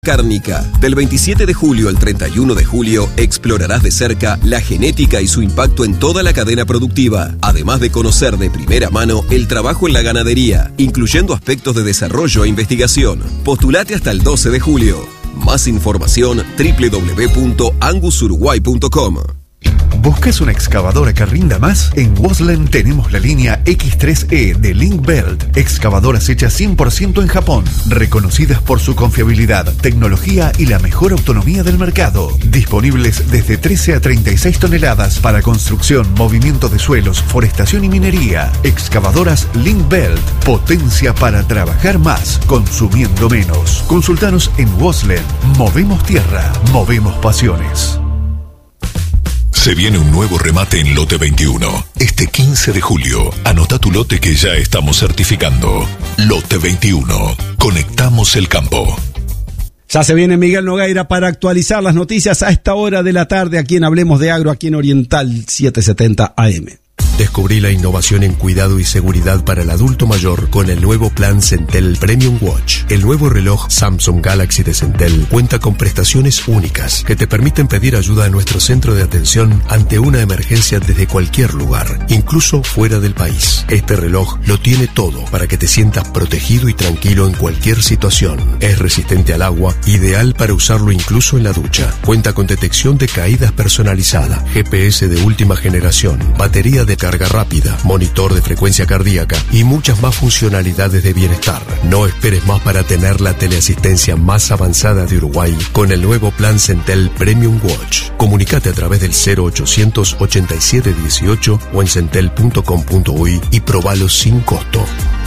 Cárnica. Del 27 de julio al 31 de julio explorarás de cerca la genética y su impacto en toda la cadena productiva, además de conocer de primera mano el trabajo en la ganadería, incluyendo aspectos de desarrollo e investigación. Postulate hasta el 12 de julio. Más información www.angusuruguay.com. ¿Buscas una excavadora que rinda más? En Waslen tenemos la línea X3E de Link-Belt. Excavadoras hechas 100% en Japón, reconocidas por su confiabilidad, tecnología y la mejor autonomía del mercado. Disponibles desde 13 a 36 toneladas para construcción, movimiento de suelos, forestación y minería. Excavadoras Link-Belt. Potencia para trabajar más, consumiendo menos. Consultanos en Waslen. Movemos tierra, movemos pasiones. Se viene un nuevo remate en Lote 21. Este 15 de julio, anota tu lote que ya estamos certificando. Lote 21. Conectamos el campo. Ya se viene Miguel Nogueira para actualizar las noticias a esta hora de la tarde aquí en Hablemos de Agro, aquí en Oriental 770 AM. Descubrí la innovación en cuidado y seguridad para el adulto mayor con el nuevo plan Centel Premium Watch. El nuevo reloj Samsung Galaxy de Centel cuenta con prestaciones únicas que te permiten pedir ayuda a nuestro centro de atención ante una emergencia desde cualquier lugar, incluso fuera del país. Este reloj lo tiene todo para que te sientas protegido y tranquilo en cualquier situación. Es resistente al agua, ideal para usarlo incluso en la ducha. Cuenta con detección de caídas personalizada, GPS de última generación, batería de carga rápida, monitor de frecuencia cardíaca y muchas más funcionalidades de bienestar. No esperes más para tener la teleasistencia más avanzada de Uruguay con el nuevo plan Centel Premium Watch. Comunicate a través del 0800 87 18 o en centel.com.uy y probalo sin costo.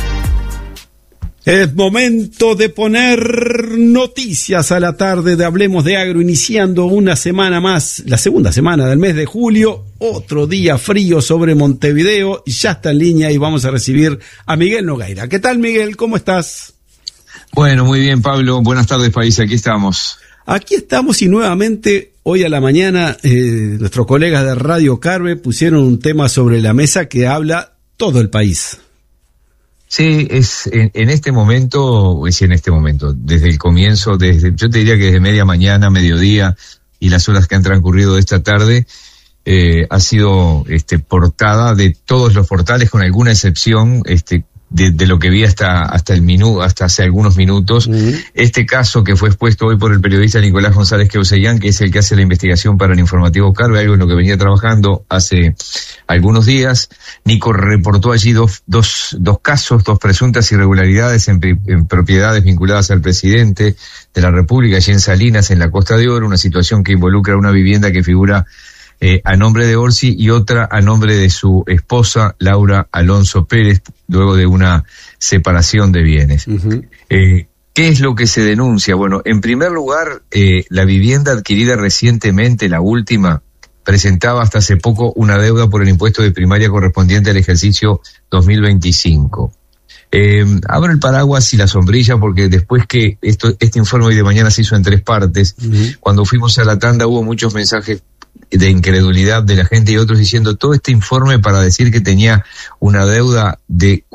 Es momento de poner noticias a la tarde de Hablemos de Agro, iniciando una semana más, la segunda semana del mes de julio, otro día frío sobre Montevideo, y ya está en línea y vamos a recibir a Miguel Nogueira. ¿Qué tal, Miguel? ¿Cómo estás? Bueno, muy bien, Pablo. Buenas tardes, país. Aquí estamos. Aquí estamos y nuevamente hoy a la mañana nuestros colegas de Radio Carve pusieron un tema sobre la mesa que habla todo el país. Sí, es en este momento, desde el comienzo, yo te diría que desde media mañana, mediodía y las horas que han transcurrido de esta tarde, ha sido portada de todos los portales, con alguna excepción, de lo que vi hasta hace algunos minutos. Este caso que fue expuesto hoy por el periodista Nicolás González Queusellán, que es el que hace la investigación para el informativo Carve, algo en lo que venía trabajando hace algunos días. Nico reportó allí dos casos, dos presuntas irregularidades en propiedades vinculadas al presidente de la República, allí en Salinas, en la Costa de Oro, una situación que involucra una vivienda que figura a nombre de Orsi y otra a nombre de su esposa, Laura Alonso Pérez, luego de una separación de bienes. ¿Qué es lo que se denuncia? Bueno, en primer lugar, la vivienda adquirida recientemente, la última, presentaba hasta hace poco una deuda por el impuesto de primaria correspondiente al ejercicio 2025. Abro el paraguas y la sombrilla porque después que este informe hoy de mañana se hizo en 3 partes, cuando fuimos a la tanda hubo muchos mensajes de incredulidad de la gente y otros diciendo todo este informe para decir que tenía una deuda de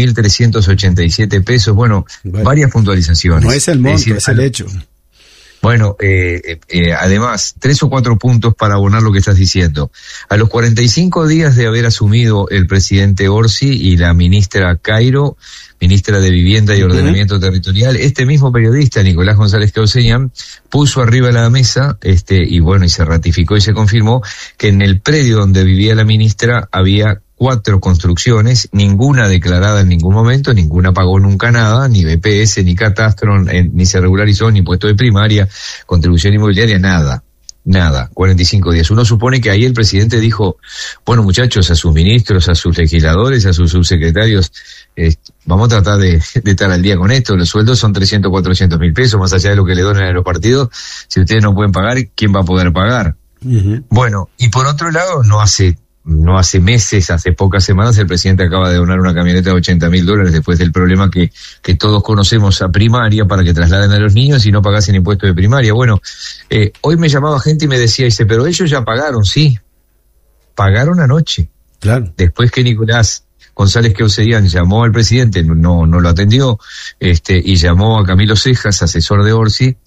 4.387 pesos. Bueno, varias puntualizaciones. No es el monto, es el hecho. Bueno, además, 3 o 4 puntos para abonar lo que estás diciendo. A los 45 días de haber asumido el presidente Orsi y la ministra Cairo, ministra de Vivienda y Ordenamiento Territorial, este mismo periodista, Nicolás González Queusellán, puso arriba de la mesa, y se ratificó y se confirmó que en el predio donde vivía la ministra había 4 construcciones, ninguna declarada en ningún momento, ninguna pagó nunca nada, ni BPS, ni catastro, ni se regularizó, ni impuesto de primaria, contribución inmobiliaria, nada, 45 días. Uno supone que ahí el presidente dijo, bueno muchachos, a sus ministros, a sus legisladores, a sus subsecretarios, vamos a tratar de estar al día con esto, los sueldos son 300, 400 mil pesos, más allá de lo que le donen a los partidos, si ustedes no pueden pagar, ¿quién va a poder pagar? Bueno, y por otro lado, no hace meses, hace pocas semanas, el presidente acaba de donar una camioneta de $80.000 después del problema que todos conocemos a primaria para que trasladen a los niños y no pagasen impuestos de primaria. Bueno, hoy me llamaba gente y me decía, pero ellos ya pagaron, sí, pagaron anoche. Claro. Después que Nicolás González Queusellán llamó al presidente, no lo atendió, y llamó a Camilo Cejas, asesor de Orsi,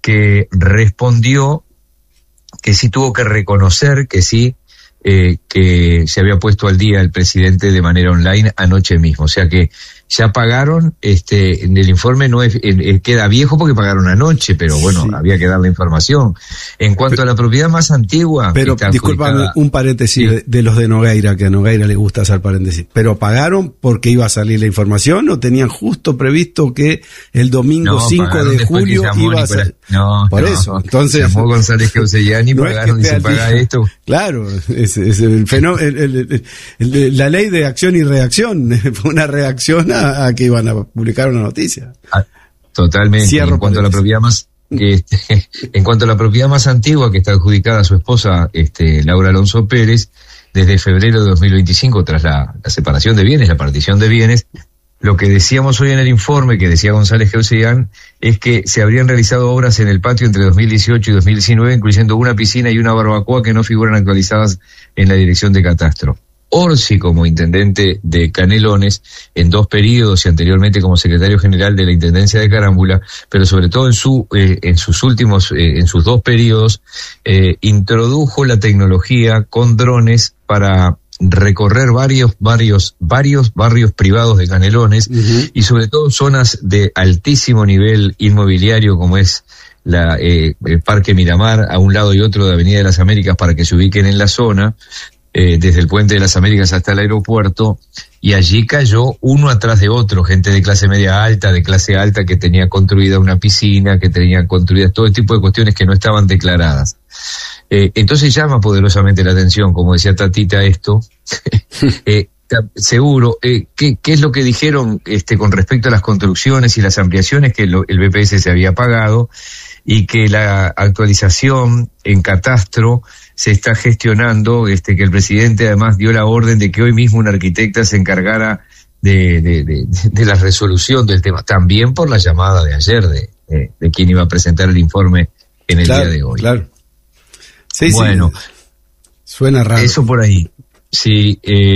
que respondió que sí tuvo que reconocer que sí, que se había puesto al día el presidente de manera online anoche mismo. O sea que ya pagaron, en el informe no es, queda viejo porque pagaron anoche, pero bueno, sí, había que dar la información. En cuanto a la propiedad más antigua... Pero, discúlpame, un paréntesis, sí, de los de Nogueira, que a Nogueira le gusta hacer paréntesis. ¿Pero pagaron porque iba a salir la información o tenían justo previsto que el domingo 5 de julio iba a salir? No, por eso, entonces... Llamó González Causellani, no pagaron y se paga esto. Claro, es el fenómeno, la ley de acción y reacción, fue una reacción a que iban a publicar una noticia. Totalmente. En cuanto a la propiedad más en cuanto a la propiedad más antigua que está adjudicada a su esposa, Laura Alonso Pérez, desde febrero de 2025, tras la separación de bienes, la partición de bienes, lo que decíamos hoy en el informe que decía González Causellán es que se habrían realizado obras en el patio entre 2018 y 2019, incluyendo una piscina y una barbacoa que no figuran actualizadas en la dirección de catastro. Orsi, como intendente de Canelones, en 2 periodos y anteriormente como secretario general de la Intendencia de Carámbula, pero sobre todo en sus 2 periodos, introdujo la tecnología con drones para recorrer varios barrios privados de Canelones, uh-huh, y sobre todo zonas de altísimo nivel inmobiliario como es el Parque Miramar a un lado y otro de Avenida de las Américas para que se ubiquen en la zona, desde el Puente de las Américas hasta el aeropuerto, y allí cayó uno atrás de otro, gente de clase media alta, de clase alta que tenía construida una piscina, que tenía construidas todo tipo de cuestiones que no estaban declaradas. Entonces llama poderosamente la atención, como decía Tatita, esto. Seguro, ¿qué es lo que dijeron con respecto a las construcciones y las ampliaciones que el BPS se había pagado y que la actualización en catastro se está gestionando, que el presidente además dio la orden de que hoy mismo una arquitecta se encargara de la resolución del tema, también por la llamada de ayer de quien iba a presentar el informe en el día de hoy. Claro. Sí, bueno, sí, suena raro. Eso por ahí. Sí,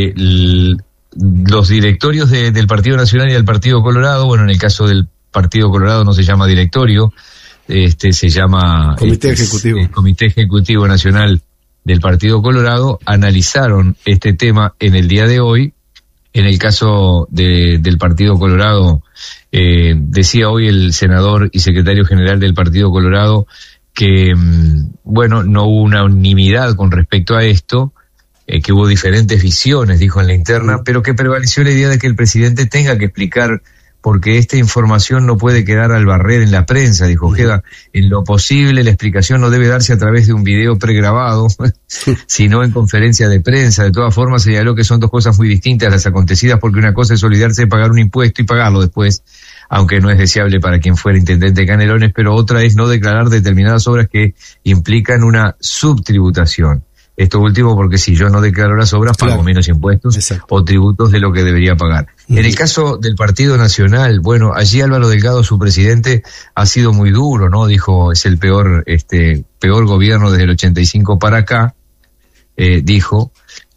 los directorios del Partido Nacional y del Partido Colorado, bueno, en el caso del Partido Colorado no se llama directorio, se llama Comité Ejecutivo. El Comité Ejecutivo Nacional del Partido Colorado, analizaron este tema en el día de hoy. En el caso del Partido Colorado, decía hoy el senador y secretario general del Partido Colorado que, bueno, no hubo una unanimidad con respecto a esto, que hubo diferentes visiones, dijo en la interna, pero que prevaleció la idea de que el presidente tenga que explicar porque esta información no puede quedar al barrer en la prensa, dijo Ojeda. En lo posible la explicación no debe darse a través de un video pregrabado, sino en conferencia de prensa. De todas formas señaló que son 2 cosas muy distintas las acontecidas, porque una cosa es olvidarse de pagar un impuesto y pagarlo después, aunque no es deseable para quien fuera intendente de Canelones, pero otra es no declarar determinadas obras que implican una subtributación. Esto último porque si yo no declaro las obras, pago menos impuestos. Exacto. O tributos de lo que debería pagar. En el caso del Partido Nacional, bueno, allí Álvaro Delgado, su presidente, ha sido muy duro, ¿no? Dijo, es el peor gobierno desde el 85 para acá, dijo.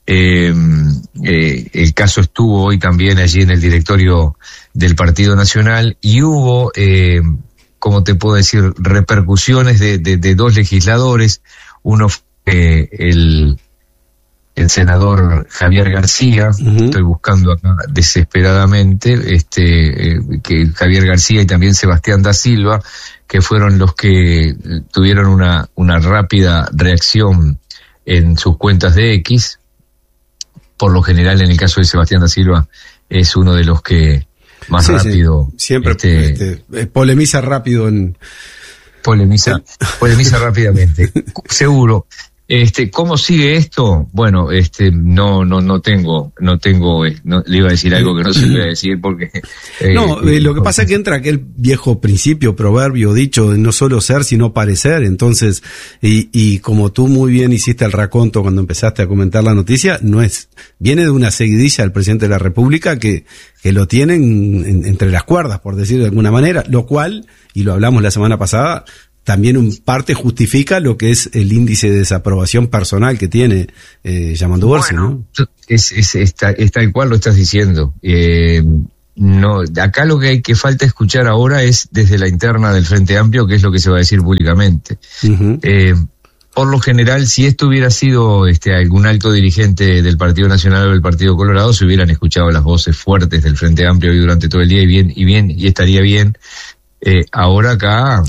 El caso estuvo hoy también allí en el directorio del Partido Nacional y hubo, ¿cómo te puedo decir?, repercusiones de 2 legisladores. Uno el senador Javier García, uh-huh, estoy buscando acá desesperadamente, que Javier García y también Sebastián da Silva, que fueron los que tuvieron una rápida reacción en sus cuentas de X. Por lo general, en el caso de Sebastián da Silva, es uno de los que más rápido... Sí. Siempre polemiza rápido polemiza rápidamente, seguro. ¿Cómo sigue esto? Bueno, no tengo, le iba a decir algo que no se puede decir porque... lo que pasa es que entra aquel viejo principio, proverbio, dicho, de no solo ser, sino parecer. Entonces, y como tú muy bien hiciste el raconto cuando empezaste a comentar la noticia, viene de una seguidilla del presidente de la República que lo tienen entre las cuerdas, por decir de alguna manera, lo cual, y lo hablamos la semana pasada, también en parte justifica lo que es el índice de desaprobación personal que tiene Yamandu Orsi, ¿no? Es tal cual lo estás diciendo. no, acá lo que falta escuchar ahora es desde la interna del Frente Amplio, que es lo que se va a decir públicamente. Uh-huh. Por lo general, si esto hubiera sido algún alto dirigente del Partido Nacional o del Partido Colorado, se hubieran escuchado las voces fuertes del Frente Amplio y durante todo el día y estaría bien. Ahora acá,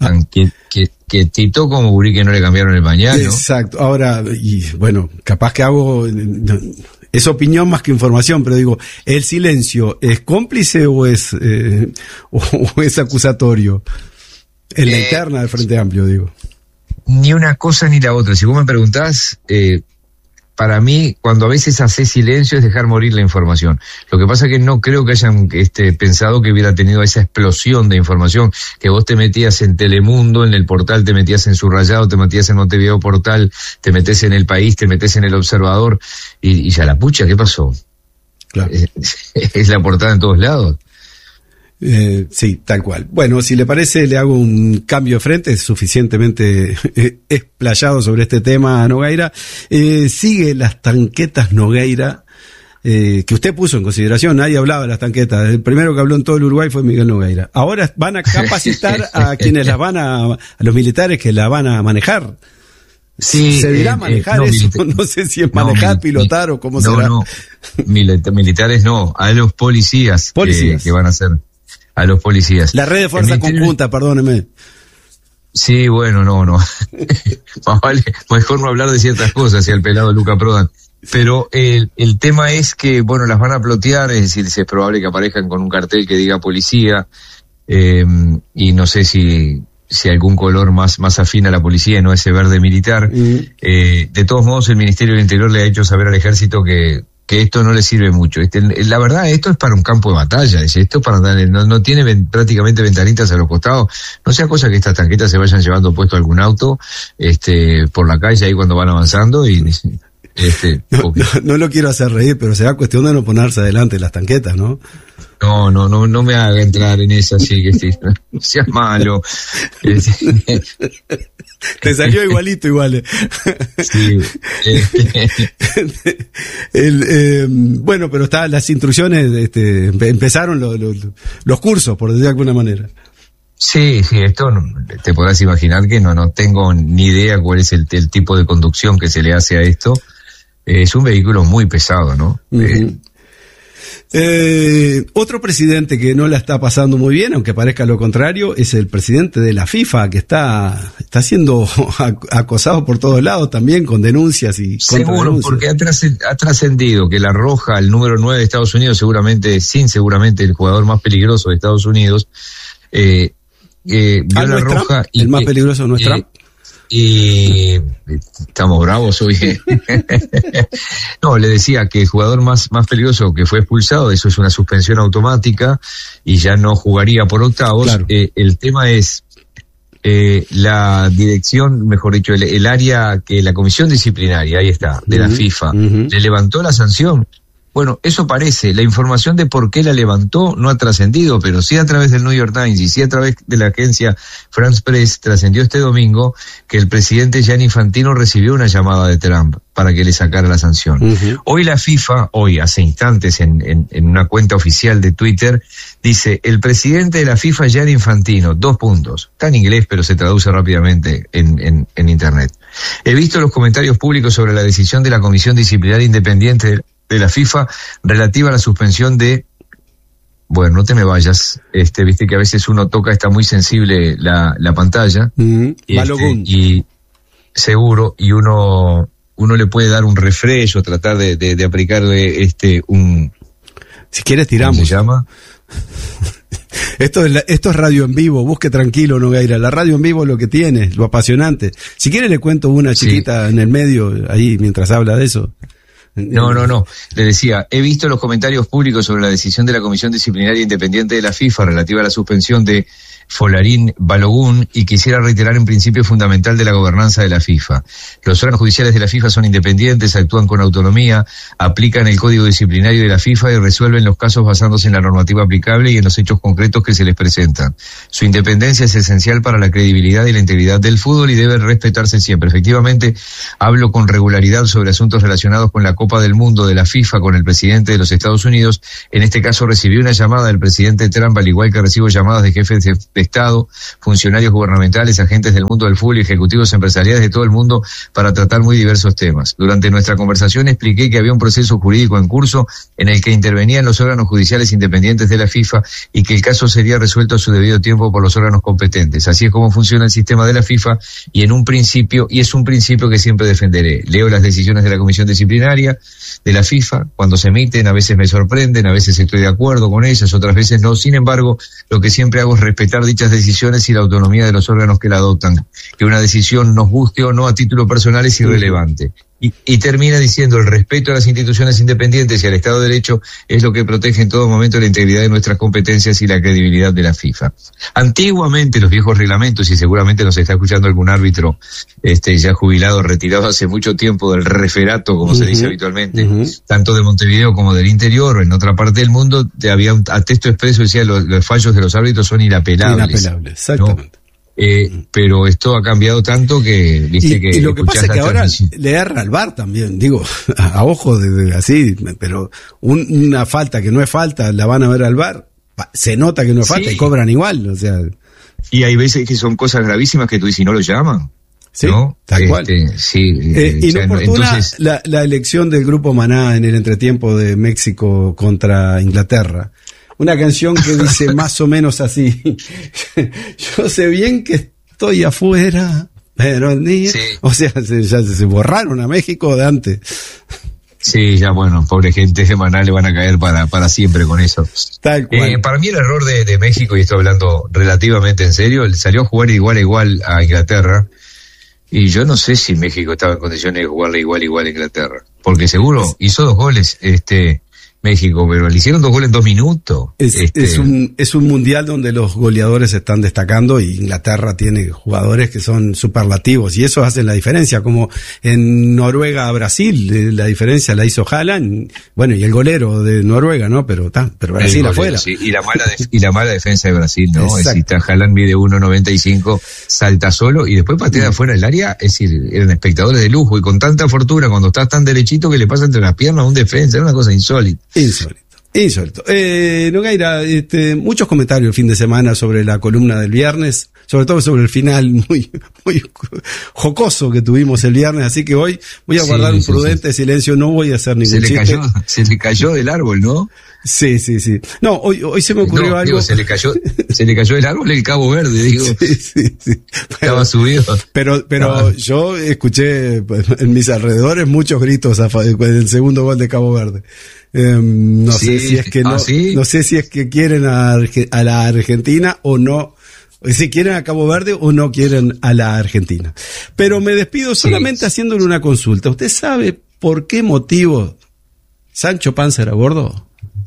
que Tito como Burí que no le cambiaron el pañal, ¿no? Exacto. Ahora, y bueno, capaz que hago, es opinión más que información, pero digo, ¿el silencio es cómplice o es acusatorio? En la interna del Frente Amplio, digo. Ni una cosa ni la otra. Si vos me preguntás, para mí, cuando a veces hace silencio es dejar morir la información. Lo que pasa es que no creo que hayan pensado que hubiera tenido esa explosión de información, que vos te metías en Telemundo, en el portal, te metías en Subrayado, te metías en Montevideo Portal, te metés en El País, te metés en El Observador, y ya la pucha, ¿qué pasó? Claro. Es la portada en todos lados. Sí, tal cual. Bueno, si le parece, le hago un cambio de frente, es suficientemente explayado sobre este tema, Nogueira. Sigue las tanquetas Nogueira, que usted puso en consideración. Nadie hablaba de las tanquetas. El primero que habló en todo el Uruguay fue Miguel Nogueira. Ahora van a capacitar a quienes las a los militares que la van a manejar. Sí, ¿se dirá manejar eso? No sé si es manejar, pilotar o cómo será. No, militares no, a los policías. Que van a ser. A los policías. La red de fuerza conjunta, perdóneme. Sí, bueno, no. Vale, mejor no hablar de ciertas cosas, y al pelado Luca Prodan. Pero el tema es que, bueno, las van a plotear, es decir, es probable que aparezcan con un cartel que diga policía, y no sé si algún color más afín a la policía, no ese verde militar. De todos modos, el Ministerio del Interior le ha hecho saber al ejército que esto no le sirve mucho. La verdad, esto es para un campo de batalla, esto es para andar, no tiene prácticamente ventanitas a los costados. No sea cosa que estas tanquetas se vayan llevando puesto algún auto, por la calle ahí cuando van avanzando y, no lo quiero hacer reír, pero será cuestión de no ponerse adelante de las tanquetas, ¿no? No me haga entrar en esa, así que sí, no seas malo. Te salió igualito. Sí. Bueno, pero las instrucciones, empezaron los cursos, por decir de alguna manera. Sí, esto te podrás imaginar que no tengo ni idea cuál es el tipo de conducción que se le hace a esto. Es un vehículo muy pesado, ¿no? Uh-huh. Otro presidente que no la está pasando muy bien, aunque parezca lo contrario, es el presidente de la FIFA, que está siendo acosado por todos lados también, con denuncias y seguro, porque ha trascendido que La Roja, el número 9 de Estados Unidos, seguramente el jugador más peligroso de Estados Unidos, vio La Roja. Y el más peligroso no es Trump. Y estamos bravos hoy. No, le decía que el jugador más peligroso que fue expulsado, eso es una suspensión automática y ya no jugaría por octavos. Claro. El tema es la dirección, mejor dicho, el área que la comisión disciplinaria, ahí está, de la FIFA, le levantó la sanción. Bueno, eso parece. La información de por qué la levantó no ha trascendido, pero sí a través del New York Times y sí a través de la agencia France Press trascendió este domingo que el presidente Gianni Infantino recibió una llamada de Trump para que le sacara la sanción. Hoy la FIFA, hace instantes en una cuenta oficial de Twitter, dice: el presidente de la FIFA, Gianni Infantino, 2 puntos. Está en inglés, pero se traduce rápidamente en internet. He visto los comentarios públicos sobre la decisión de la Comisión Disciplinaria Independiente de la FIFA relativa a la suspensión de... Bueno, no te me vayas, viste que a veces uno toca, está muy sensible la pantalla, y seguro, y uno le puede dar un refresh o tratar de aplicarle un... Si quieres tiramos. ¿Cómo se llama? Esto es radio en vivo, busque tranquilo, Nogueira. La radio en vivo es lo que tiene, lo apasionante. Si quiere le cuento una chiquita en el medio, ahí mientras habla de eso. No. Le decía, he visto los comentarios públicos sobre la decisión de la Comisión Disciplinaria Independiente de la FIFA relativa a la suspensión de Folarín Balogun, y quisiera reiterar un principio fundamental de la gobernanza de la FIFA. Los órganos judiciales de la FIFA son independientes, actúan con autonomía, aplican el código disciplinario de la FIFA y resuelven los casos basándose en la normativa aplicable y en los hechos concretos que se les presentan. Su independencia es esencial para la credibilidad y la integridad del fútbol y debe respetarse siempre. Efectivamente, hablo con regularidad sobre asuntos relacionados con la Copa del Mundo de la FIFA con el presidente de los Estados Unidos. En este caso recibí una llamada del presidente Trump, al igual que recibo llamadas de jefes de Estado, funcionarios gubernamentales, agentes del mundo del fútbol y ejecutivos empresariales de todo el mundo para tratar muy diversos temas. Durante nuestra conversación expliqué que había un proceso jurídico en curso en el que intervenían los órganos judiciales independientes de la FIFA y que el caso sería resuelto a su debido tiempo por los órganos competentes. Así es como funciona el sistema de la FIFA y es un principio que siempre defenderé. Leo las decisiones de la Comisión Disciplinaria de la FIFA cuando se emiten, a veces me sorprenden, a veces estoy de acuerdo con ellas, otras veces no. Sin embargo, lo que siempre hago es respetar dichas decisiones y la autonomía de los órganos que la adoptan. Que una decisión nos guste o no a título personal es irrelevante. Y termina diciendo: el respeto a las instituciones independientes y al Estado de Derecho es lo que protege en todo momento la integridad de nuestras competencias y la credibilidad de la FIFA. Antiguamente los viejos reglamentos, y seguramente nos está escuchando algún árbitro ya jubilado, retirado hace mucho tiempo del referato, como se dice habitualmente, tanto de Montevideo como del interior o en otra parte del mundo, había a texto expreso decía los fallos de los árbitros son inapelables. Inapelables, exactamente. ¿No? Pero esto ha cambiado tanto que viste que. Y lo que pasa es que ahora le erra al VAR también, digo, a ojo de así, pero una falta que no es falta, la van a ver al VAR, se nota que no es falta y cobran igual, o sea. Y hay veces que son cosas gravísimas que tú dices, y no lo llaman. Sí, ¿no? Tal cual. Inoportuna entonces, la elección del grupo Maná en el entretiempo de México contra Inglaterra. Una canción que dice más o menos así: yo sé bien que estoy afuera, pero el día... Sí. O sea, ya se borraron a México de antes. Sí, ya bueno, pobre gente de Maná le van a caer para siempre con eso. Tal cual. Para mí el error de México, y estoy hablando relativamente en serio, salió a jugar igual a igual a Inglaterra, y yo no sé si México estaba en condiciones de jugarle igual a Inglaterra, porque seguro hizo 2 goles, México, pero le hicieron 2 goles en 2 minutos. Es un mundial donde los goleadores están destacando y Inglaterra tiene jugadores que son superlativos y eso hace la diferencia, como en Noruega a Brasil, la diferencia la hizo Haaland, bueno, y el golero de Noruega, ¿no? Pero Brasil afuera. Sí. Y la mala defensa de Brasil, ¿no? Es decir, Haaland mide 1.95, salta solo y después patea de afuera del área, es decir, eran espectadores de lujo y con tanta fortuna cuando estás tan derechito que le pasa entre las piernas a un defensa, era una cosa insólita. Insólito. Nogueira, muchos comentarios el fin de semana sobre la columna del viernes, sobre todo sobre el final muy jocoso que tuvimos el viernes, así que hoy voy a guardar un prudente silencio, no voy a hacer ningún chiste. Se le cayó del árbol, ¿no? Sí. No, hoy se me ocurrió algo. Digo, se le cayó del árbol el Cabo Verde, digo. Sí. Estaba subido. Pero yo escuché en mis alrededores muchos gritos en el segundo gol de Cabo Verde. No sé si es que quieren a la Argentina o no, si quieren a Cabo Verde o no quieren a la Argentina. Pero me despido solamente haciéndole una consulta. ¿Usted sabe por qué motivo Sancho Panza era gordo?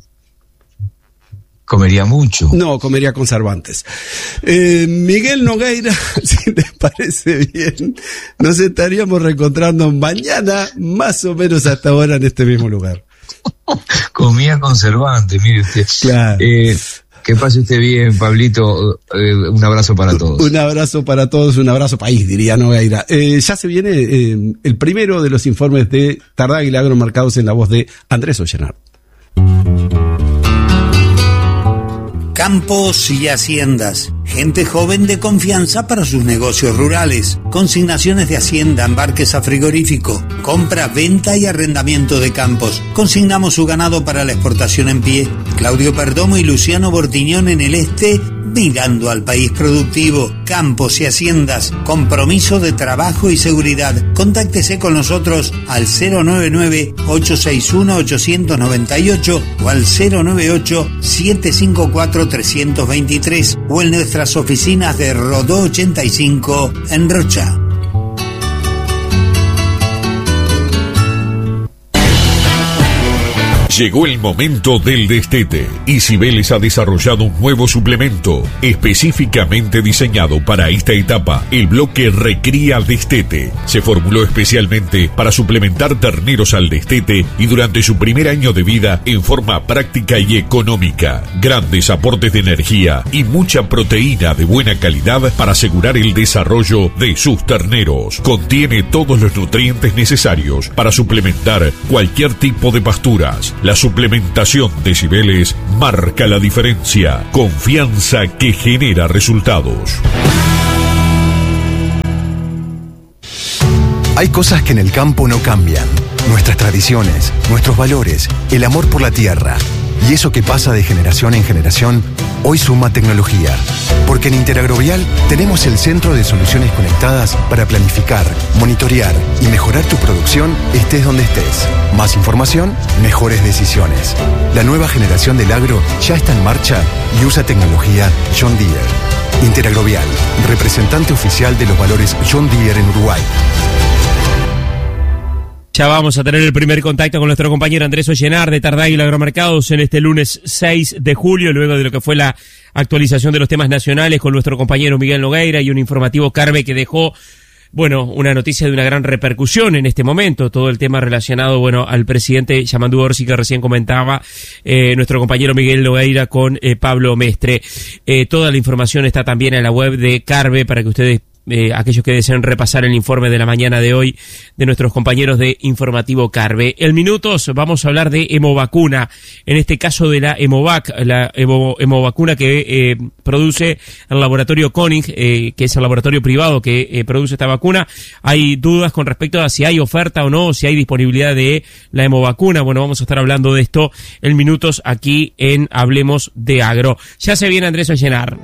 Comería mucho. No, comería con Cervantes. Miguel Nogueira, si les parece bien, nos estaríamos reencontrando mañana, más o menos hasta ahora en este mismo lugar. Comía con Cervantes, mire usted. Claro. Que pase usted bien, Pablito. Un abrazo para todos. Un abrazo para todos, un abrazo país, diría Nogueira. Ya se viene el primero de los informes de Tardáguila Agromarcados en la voz de Andrés Ollenard. Campos y haciendas. Gente joven de confianza para sus negocios rurales. Consignaciones de hacienda, embarques a frigorífico. Compra, venta y arrendamiento de campos. Consignamos su ganado para la exportación en pie. Claudio Perdomo y Luciano Bortiñón en el este, mirando al país productivo. Campos y haciendas. Compromiso de trabajo y seguridad. Contáctese con nosotros al 099-861-898 o al 098-754-323 o en nuestras oficinas de Rodó 85 en Rocha. Llegó el momento del destete y Cibeles ha desarrollado un nuevo suplemento específicamente diseñado para esta etapa, el bloque Recría Destete. Se formuló especialmente para suplementar terneros al destete y durante su primer año de vida en forma práctica y económica. Grandes aportes de energía y mucha proteína de buena calidad para asegurar el desarrollo de sus terneros. Contiene todos los nutrientes necesarios para suplementar cualquier tipo de pasturas. La suplementación de Cibeles marca la diferencia. Confianza que genera resultados. Hay cosas que en el campo no cambian. Nuestras tradiciones, nuestros valores, el amor por la tierra. Y eso que pasa de generación en generación, hoy suma tecnología. Porque en Interagrovial tenemos el centro de soluciones conectadas para planificar, monitorear y mejorar tu producción estés donde estés. Más información, mejores decisiones. La nueva generación del agro ya está en marcha y usa tecnología John Deere. Interagrovial, representante oficial de los valores John Deere en Uruguay. Ya vamos a tener el primer contacto con nuestro compañero Andrés Ollenar de Tardáguila Agromercados en este lunes 6 de julio, luego de lo que fue la actualización de los temas nacionales con nuestro compañero Miguel Nogueira y un informativo Carve que dejó, bueno, una noticia de una gran repercusión en este momento, todo el tema relacionado, bueno, al presidente Yamandú Orsi que recién comentaba nuestro compañero Miguel Nogueira con Pablo Mestre. Toda la información está también en la web de Carve para que ustedes aquellos que deseen repasar el informe de la mañana de hoy de nuestros compañeros de Informativo Carve. En minutos vamos a hablar de hemovacuna, en este caso de la Hemovac, la hemovacuna que produce el laboratorio Koenig, que es el laboratorio privado que produce esta vacuna. Hay dudas con respecto a si hay oferta o no, si hay disponibilidad de la hemovacuna. Bueno, vamos a estar hablando de esto en minutos aquí en Hablemos de Agro. Ya se viene Andrés Ollenar.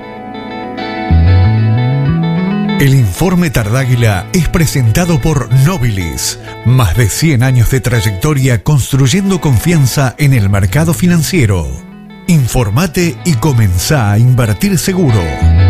El informe Tardáguila es presentado por Nobilis. Más de 100 años de trayectoria construyendo confianza en el mercado financiero. Informate y comenzá a invertir seguro.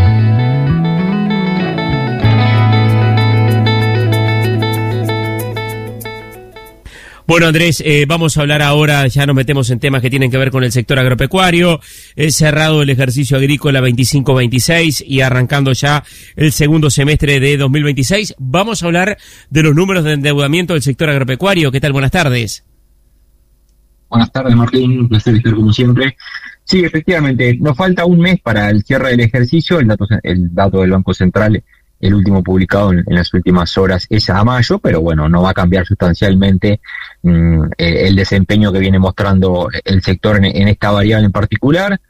Bueno, Andrés, vamos a hablar ahora, ya nos metemos en temas que tienen que ver con el sector agropecuario. Es cerrado el ejercicio agrícola 25-26 y arrancando ya el segundo semestre de 2026. Vamos a hablar de los números de endeudamiento del sector agropecuario. ¿Qué tal? Buenas tardes. Buenas tardes, Martín. Un placer estar como siempre. Sí, efectivamente, nos falta un mes para el cierre del ejercicio. El dato del Banco Central, el último publicado en las últimas horas, es a mayo, pero bueno, no va a cambiar sustancialmente el desempeño que viene mostrando el sector en esta variable en particular,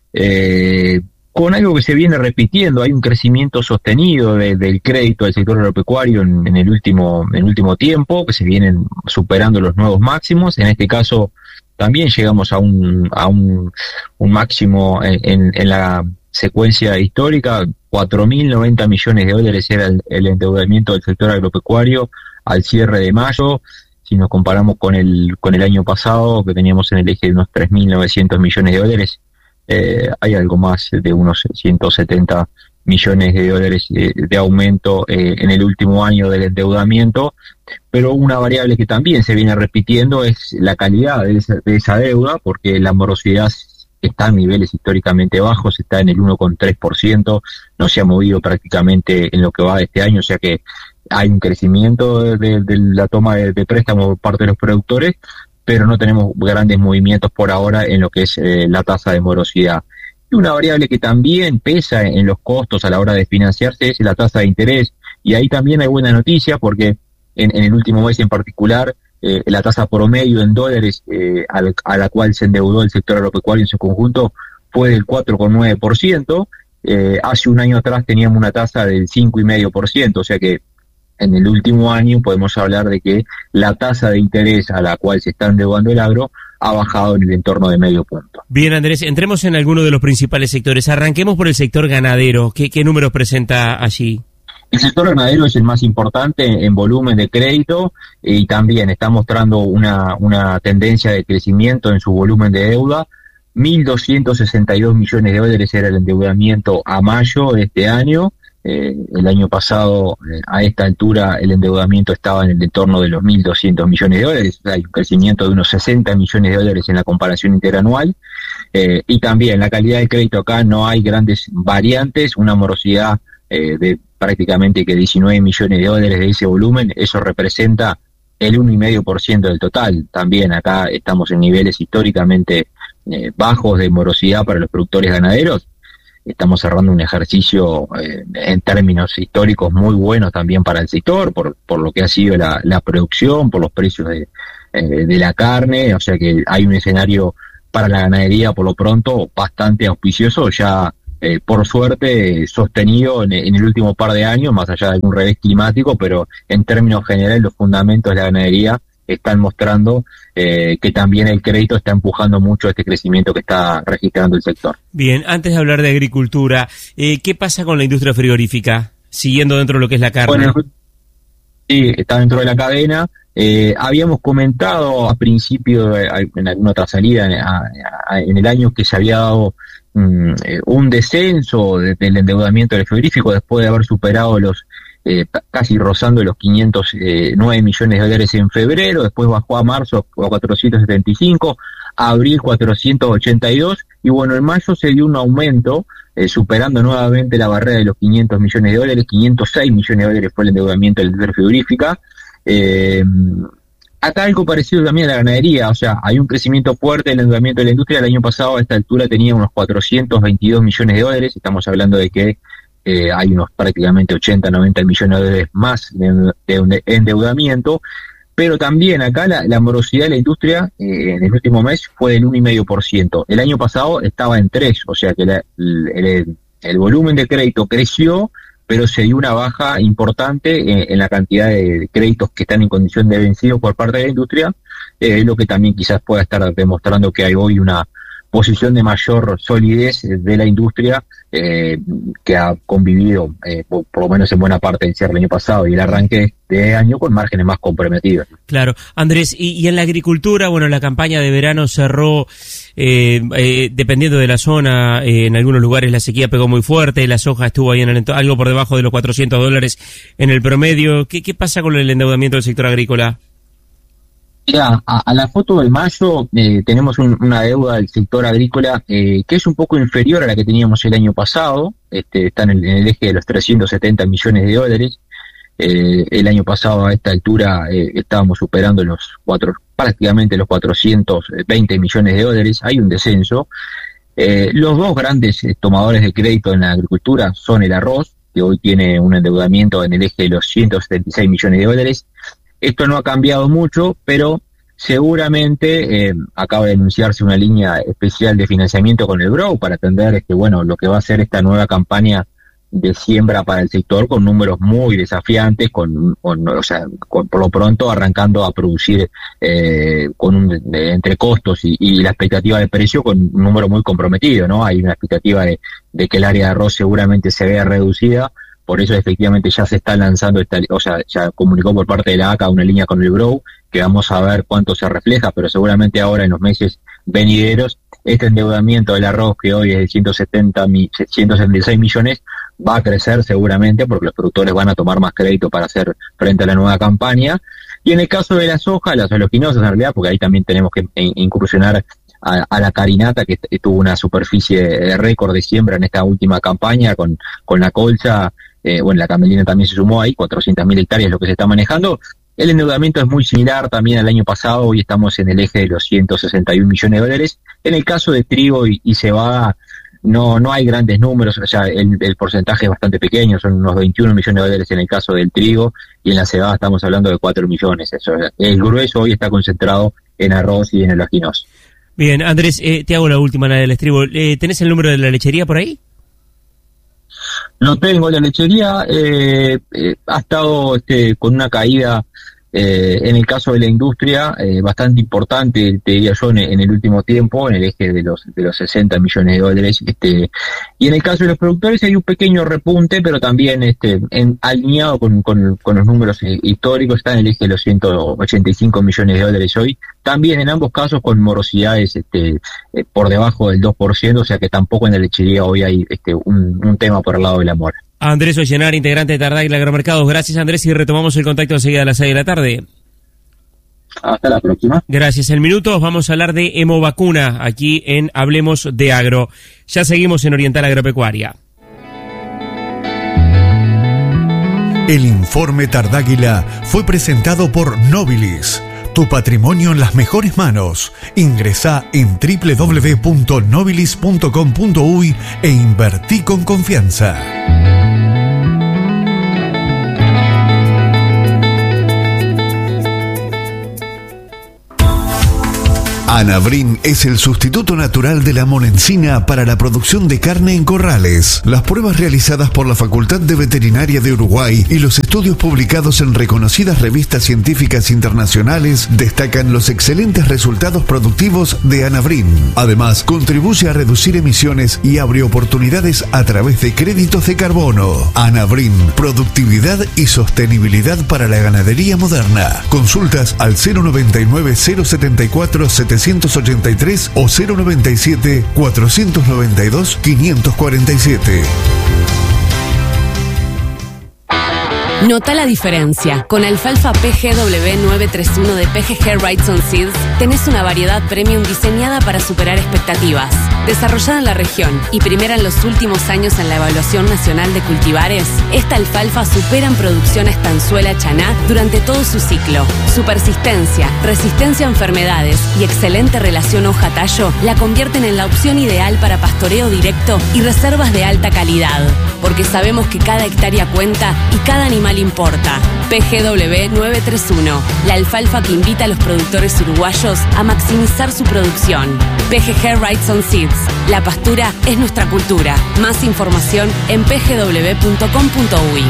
con algo que se viene repitiendo. Hay un crecimiento sostenido del crédito del sector agropecuario en el último tiempo, que se vienen superando los nuevos máximos. En este caso también llegamos a un máximo en la secuencia histórica. 4.090 millones de dólares era el endeudamiento del sector agropecuario al cierre de mayo. Si nos comparamos con el año pasado, que teníamos en el eje de unos 3.900 millones de dólares, hay algo más de unos 170 millones de dólares de aumento en el último año del endeudamiento. Pero una variable que también se viene repitiendo es la calidad de esa deuda, porque la morosidad está en niveles históricamente bajos, está en el 1,3%, no se ha movido prácticamente en lo que va de este año, o sea que hay un crecimiento de la toma de préstamos por parte de los productores, pero no tenemos grandes movimientos por ahora en lo que es la tasa de morosidad. Y una variable que también pesa en los costos a la hora de financiarse es la tasa de interés, y ahí también hay buena noticia porque en el último mes en particular, la tasa promedio en dólares a la cual se endeudó el sector agropecuario en su conjunto fue del 4,9%. Hace un año atrás teníamos una tasa del 5,5%, o sea que en el último año podemos hablar de que la tasa de interés a la cual se está endeudando el agro ha bajado en el entorno de medio punto. Bien, Andrés, entremos en alguno de los principales sectores. Arranquemos por el sector ganadero. ¿Qué números presenta allí? El sector ganadero es el más importante en volumen de crédito y también está mostrando una tendencia de crecimiento en su volumen de deuda. 1.262 millones de dólares era el endeudamiento a mayo de este año, el año pasado, a esta altura, el endeudamiento estaba en el entorno de los 1.200 millones de dólares, hay un crecimiento de unos 60 millones de dólares en la comparación interanual, y también la calidad del crédito acá no hay grandes variantes, una morosidad de prácticamente que 19 millones de dólares de ese volumen, eso representa el 1,5% del total. También acá estamos en niveles históricamente bajos de morosidad para los productores ganaderos. Estamos cerrando un ejercicio en términos históricos muy buenos también para el sector, por lo que ha sido la producción, por los precios de la carne, o sea que hay un escenario para la ganadería por lo pronto bastante auspicioso, ya por suerte sostenido en el último par de años, más allá de algún revés climático, pero en términos generales los fundamentos de la ganadería están mostrando que también el crédito está empujando mucho este crecimiento que está registrando el sector. Bien, antes de hablar de agricultura, ¿qué pasa con la industria frigorífica? Siguiendo dentro de lo que es la carne. Bueno, sí, está dentro de la cadena. Habíamos comentado a principio, en alguna otra salida, en el año que se había dado un descenso del endeudamiento del frigorífico después de haber superado los casi rozando los 509 millones de dólares en febrero, después bajó a marzo a 475, a abril 482, y bueno, en mayo se dio un aumento, superando nuevamente la barrera de los 500 millones de dólares, 506 millones de dólares fue el endeudamiento de la industria frigorífica. Acá algo parecido también a la ganadería, o sea, hay un crecimiento fuerte del endeudamiento de la industria. El año pasado a esta altura tenía unos 422 millones de dólares, estamos hablando de que hay unos prácticamente 80-90 millones de dólares más de endeudamiento, pero también acá la morosidad de la industria en el último mes fue del 1,5%. El año pasado estaba en 3%, o sea que el volumen de crédito creció, pero se dio una baja importante en la cantidad de créditos que están en condición de vencidos por parte de la industria, lo que también quizás pueda estar demostrando que hay hoy una posición de mayor solidez de la industria que ha convivido, por lo menos en buena parte del cierre del año pasado y el arranque de año, con márgenes más comprometidos. Claro, Andrés, y en la agricultura, bueno, la campaña de verano cerró, dependiendo de la zona, en algunos lugares la sequía pegó muy fuerte, la soja estuvo ahí en algo por debajo de los $400 en el promedio. ¿Qué pasa con el endeudamiento del sector agrícola? Mira, a la foto del mayo tenemos una deuda del sector agrícola que es un poco inferior a la que teníamos el año pasado, está en el eje de los 370 millones de dólares. El año pasado a esta altura estábamos superando prácticamente los 420 millones de dólares, hay un descenso. Los dos grandes tomadores de crédito en la agricultura son el arroz, que hoy tiene un endeudamiento en el eje de los 176 millones de dólares. Esto no ha cambiado mucho, pero seguramente acaba de anunciarse una línea especial de financiamiento con el GROW para atender lo que va a ser esta nueva campaña de siembra para el sector, con números muy desafiantes, por lo pronto arrancando a producir entre costos y la expectativa de precio con un número muy comprometido, ¿no? Hay una expectativa de que el área de arroz seguramente se vea reducida. Por eso efectivamente ya se está lanzando ya comunicó por parte de la ACA una línea con el GROW, que vamos a ver cuánto se refleja, pero seguramente ahora en los meses venideros este endeudamiento del arroz, que hoy es de 176 millones, va a crecer seguramente porque los productores van a tomar más crédito para hacer frente a la nueva campaña. Y en el caso de la soja, las oleaginosas en realidad, porque ahí también tenemos que incursionar a la carinata, que tuvo una superficie de récord de siembra en esta última campaña con la colza. La camelina también se sumó ahí, 400.000 hectáreas lo que se está manejando. El endeudamiento es muy similar también al año pasado, hoy estamos en el eje de los 161 millones de dólares. En el caso de trigo y cebada no hay grandes números, o sea, el porcentaje es bastante pequeño, son unos 21 millones de dólares en el caso del trigo, y en la cebada estamos hablando de 4 millones. El grueso hoy está concentrado en arroz y en oleaginosas. Bien, Andrés, te hago la última, la del estribo. ¿Tenés el número de la lechería por ahí? No tengo. La lechería ha estado con una caída en el caso de la industria bastante importante, te diría yo, en el último tiempo, en el eje de los 60 millones de dólares. Y en el caso de los productores hay un pequeño repunte, pero también alineado con los números históricos, está en el eje de los 185 millones de dólares hoy. También en ambos casos con morosidades por debajo del 2%, o sea que tampoco en la lechería hoy hay un tema por el lado de la mora. a Andrés Ollenar, integrante de Tardáguila Agromercados. Gracias, Andrés, y retomamos el contacto enseguida a las 6 de la tarde. Hasta la próxima. Gracias. En minutos vamos a hablar de Hemovacuna aquí en Hablemos de Agro. Ya seguimos en Oriental Agropecuaria. El informe Tardáguila fue presentado por Nobilis. Tu patrimonio en las mejores manos. Ingresá en www.nobilis.com.uy e invertí con confianza. Anabrin es el sustituto natural de la monencina para la producción de carne en corrales. Las pruebas realizadas por la Facultad de Veterinaria de Uruguay y los estudios publicados en reconocidas revistas científicas internacionales destacan los excelentes resultados productivos de Anabrin. Además, contribuye a reducir emisiones y abre oportunidades a través de créditos de carbono. Anabrin, productividad y sostenibilidad para la ganadería moderna. Consultas al 099 074 783 o 097 492 547. Nota la diferencia. Con alfalfa PGW 931 de PGG Wrightson Seeds tenés una variedad premium diseñada para superar expectativas. Desarrollada en la región y primera en los últimos años en la evaluación nacional de cultivares, esta alfalfa supera en producción a estanzuela chaná durante todo su ciclo. Su persistencia, resistencia a enfermedades y excelente relación hoja-tallo la convierten en la opción ideal para pastoreo directo y reservas de alta calidad. Porque sabemos que cada hectárea cuenta y cada animal importa. PGW 931, la alfalfa que invita a los productores uruguayos a maximizar su producción. PGG Wrightson Seeds, la pastura es nuestra cultura. Más información en pgw.com.uy.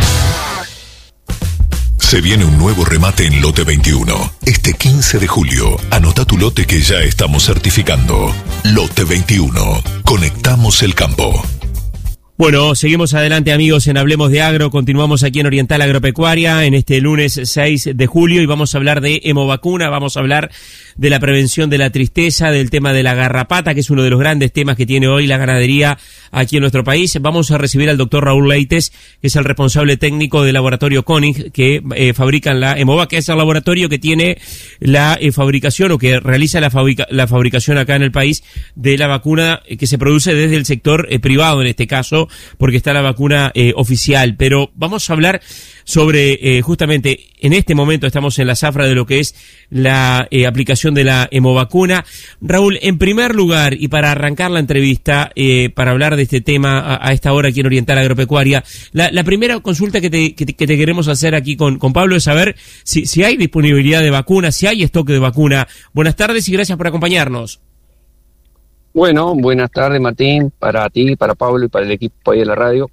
Se viene un nuevo remate en Lote 21. Este 15 de julio, anota tu lote que ya estamos certificando. Lote 21. Conectamos el campo. Bueno, seguimos adelante, amigos, en Hablemos de Agro. Continuamos aquí en Oriental Agropecuaria en este lunes 6 de julio y vamos a hablar de Hemovacuna, vamos a hablar de la prevención de la tristeza, del tema de la garrapata, que es uno de los grandes temas que tiene hoy la ganadería aquí en nuestro país. Vamos a recibir al doctor Raúl Leites, que es el responsable técnico del laboratorio Koenig, que fabrican la Hemovac, que es el laboratorio que tiene la fabricación o que realiza la fabricación acá en el país de la vacuna que se produce desde el sector privado en este caso, porque está la vacuna oficial. Pero vamos a hablar sobre, justamente, en este momento estamos en la zafra de lo que es la aplicación de la Hemovacuna. Raúl, en primer lugar, y para arrancar la entrevista, para hablar de este tema a esta hora aquí en Oriental Agropecuaria, la primera consulta que te queremos hacer aquí con Pablo es saber si hay disponibilidad de vacuna, si hay stock de vacuna. Buenas tardes y gracias por acompañarnos. Bueno, buenas tardes, Martín, para ti, para Pablo y para el equipo ahí de la radio.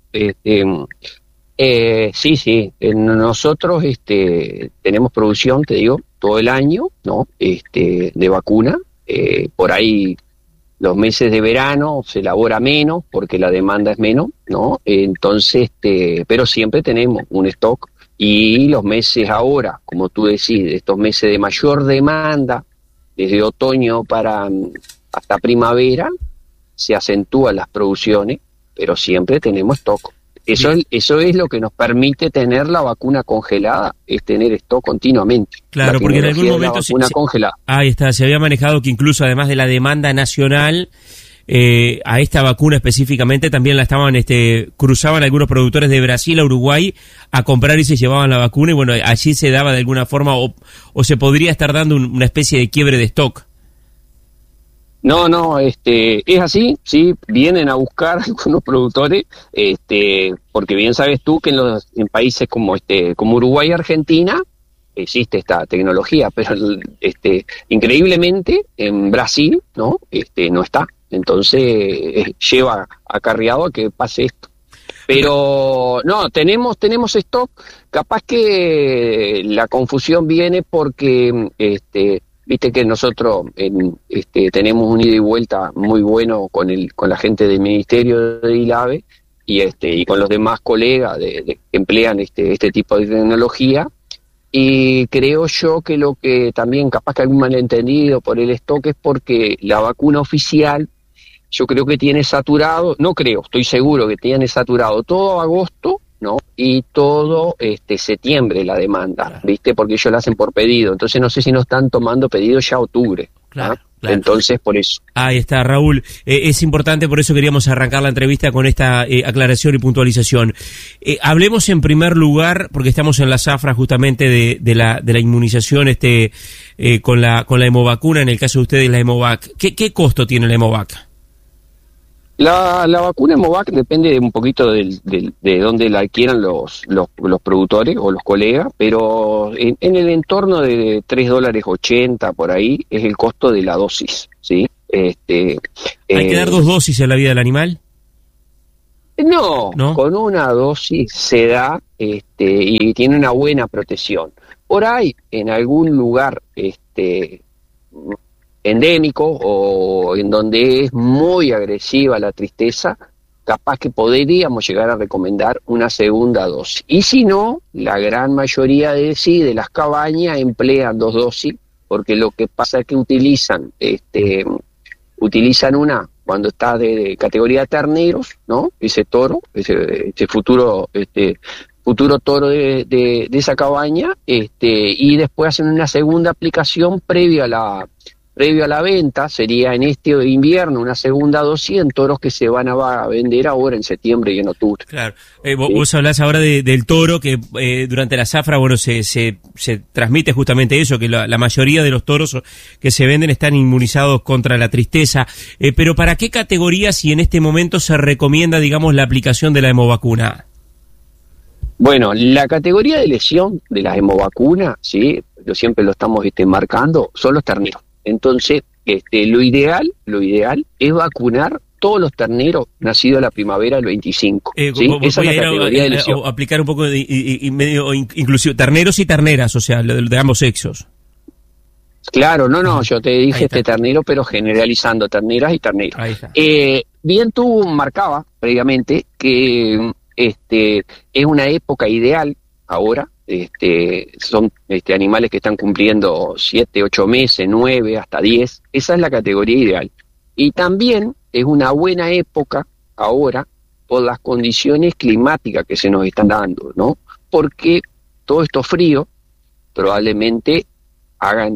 Sí, nosotros tenemos producción, te digo, todo el año, ¿no? De vacuna. Por ahí los meses de verano se elabora menos porque la demanda es menos, ¿no? Entonces, pero siempre tenemos un stock. Y los meses ahora, como tú decís, estos meses de mayor demanda, desde otoño hasta primavera, se acentúan las producciones, pero siempre tenemos stock. Eso es lo que nos permite tener la vacuna congelada, es tener stock continuamente. Claro, porque en algún momento congelada. Ahí está, se había manejado que incluso además de la demanda nacional, a esta vacuna específicamente también la estaban cruzaban algunos productores de Brasil a Uruguay a comprar y se llevaban la vacuna, y bueno, allí se daba de alguna forma o se podría estar dando una especie de quiebre de stock. No, es así, sí, vienen a buscar algunos productores, porque bien sabes tú que en países como Uruguay y Argentina existe esta tecnología, pero increíblemente en Brasil, no está. Entonces lleva acarreado a que pase esto. Pero no, tenemos stock. Capaz que la confusión viene porque viste que nosotros tenemos un ida y vuelta muy bueno con la gente del Ministerio de ILAVE y con los demás colegas que emplean este tipo de tecnología. Y creo yo que lo que también capaz que algún malentendido por el stock es porque la vacuna oficial yo creo que tiene saturado, no creo, estoy seguro que tiene saturado todo agosto, ¿no? Y todo septiembre la demanda, claro. ¿Viste? Porque ellos la hacen por pedido, entonces no sé si no están tomando pedido ya octubre. Claro. ¿Ah? Claro. Entonces, por eso. Ahí está, Raúl. Es importante, por eso queríamos arrancar la entrevista con esta aclaración y puntualización. Hablemos en primer lugar, porque estamos en la zafra justamente de la inmunización con la hemovacuna, en el caso de ustedes la Hemovac. ¿Qué costo tiene la Hemovac? La vacuna Hemovac depende un poquito de dónde la adquieran los productores o los colegas, pero en el entorno de $3.80 por ahí es el costo de la dosis, ¿sí? ¿Hay que dar 2 dosis en la vida del animal? No, con una dosis se da y tiene una buena protección. Por ahí, en algún lugar endémico o en donde es muy agresiva la tristeza, capaz que podríamos llegar a recomendar una segunda dosis. Y si no, la gran mayoría de las cabañas emplean 2 dosis, porque lo que pasa es que utilizan una cuando está de categoría de terneros, ¿no? Ese toro, ese futuro toro de esa cabaña, y después hacen una segunda aplicación previo a la venta, sería en este invierno una segunda dosis en toros que se van a vender ahora en septiembre y en octubre. Claro. Vos hablás ahora del toro que durante la zafra, bueno, se transmite justamente eso, que la mayoría de los toros que se venden están inmunizados contra la tristeza. Pero ¿para qué categorías y en este momento se recomienda, digamos, la aplicación de la hemovacuna? Bueno, la categoría de lesión de la hemovacuna, ¿sí? Siempre lo estamos marcando, son los terneros. Entonces, lo ideal es vacunar todos los terneros nacidos en la primavera del 25. ¿Sí? Esa es la categoría de lesión. Aplicar un poco de medio inclusivo, terneros y terneras, o sea, de ambos sexos. Claro, no, yo te dije ternero, pero generalizando terneras y terneros. Bien, tú marcaba previamente que es una época ideal ahora. Son animales que están cumpliendo 7, 8 meses, 9, hasta 10. Esa es la categoría ideal. Y también es una buena época ahora por las condiciones climáticas que se nos están dando, ¿no? Porque todo esto frío probablemente hagan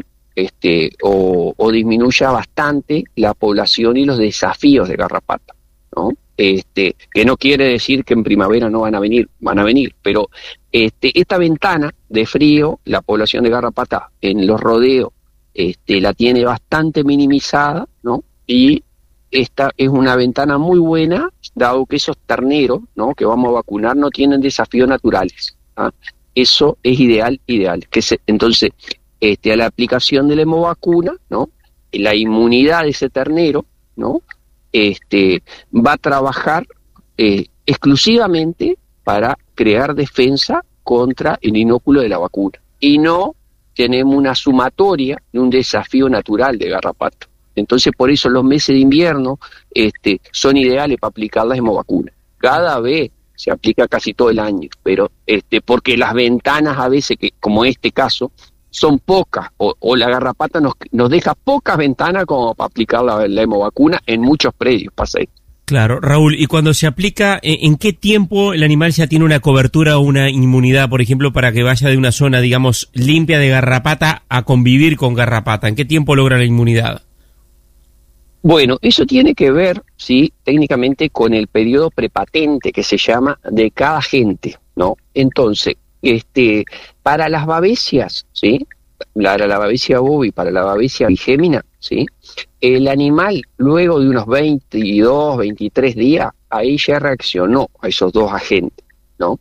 o disminuya bastante la población y los desafíos de garrapata, ¿no? Que no quiere decir que en primavera no van a venir, pero esta ventana de frío, la población de garrapata en los rodeos la tiene bastante minimizada, ¿no? Y esta es una ventana muy buena, dado que esos terneros, ¿no?, que vamos a vacunar no tienen desafíos naturales, ¿ah? Eso es ideal. Entonces, a la aplicación de la hemovacuna, ¿no?, la inmunidad de ese ternero, ¿no?, va a trabajar exclusivamente para crear defensa contra el inóculo de la vacuna. Y no tenemos una sumatoria de un desafío natural de garrapata. Entonces, por eso los meses de invierno son ideales para aplicar la hemovacuna. Cada vez se aplica casi todo el año, pero porque las ventanas a veces, que como este caso, son pocas, o la garrapata nos deja pocas ventanas como para aplicar la hemovacuna en muchos predios, pasa ahí. Claro, Raúl, y cuando se aplica, ¿en qué tiempo el animal ya tiene una cobertura o una inmunidad, por ejemplo, para que vaya de una zona, digamos, limpia de garrapata a convivir con garrapata? ¿En qué tiempo logra la inmunidad? Bueno, eso tiene que ver, sí, técnicamente con el periodo prepatente que se llama de cada agente, ¿no? Entonces, para las babesias, ¿sí?, para la babesia bovi, para la babesia bigémina, ¿sí?, el animal luego de unos 22, 23 días, ahí ya reaccionó a esos dos agentes, ¿no?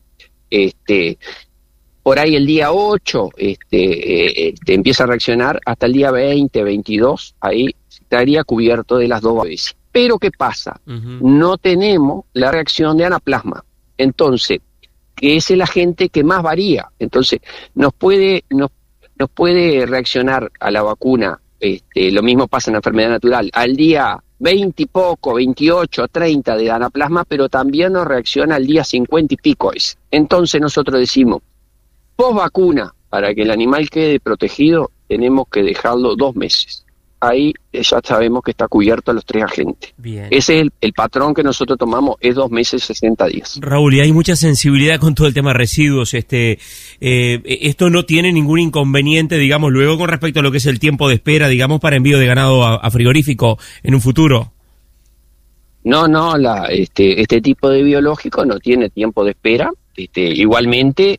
Por ahí el día 8 empieza a reaccionar, hasta el día 20, 22, ahí estaría cubierto de las dos babesias. Pero ¿qué pasa? No tenemos la reacción de anaplasma. Entonces, que es el agente que más varía. Entonces, nos puede reaccionar a la vacuna, lo mismo pasa en la enfermedad natural, al día 20 y poco, 28, 30 de anaplasma, pero también nos reacciona al día 50 y pico ese. Entonces nosotros decimos, post vacuna, para que el animal quede protegido, tenemos que dejarlo 2 meses. ahí ya sabemos que está cubierto a los 3 agentes. Bien. Ese es el patrón que nosotros tomamos, es 2 meses, 60 días. Raúl, y hay mucha sensibilidad con todo el tema de residuos. Esto no tiene ningún inconveniente, digamos, luego con respecto a lo que es el tiempo de espera, digamos, para envío de ganado a frigorífico en un futuro. No, este tipo de biológico no tiene tiempo de espera. Igualmente,